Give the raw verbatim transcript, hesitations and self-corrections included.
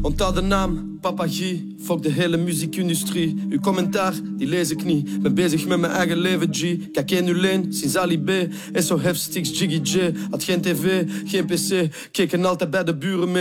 Onthoud de naam, Papa G. Fuck de hele muziekindustrie. Uw commentaar, die lees ik niet. Ben bezig met mijn eigen leven, G. Kijk één nul één, sinds Ali B. S O F Sticks, Jiggy J. Had geen tv, geen pc. Keken altijd bij de buren mee.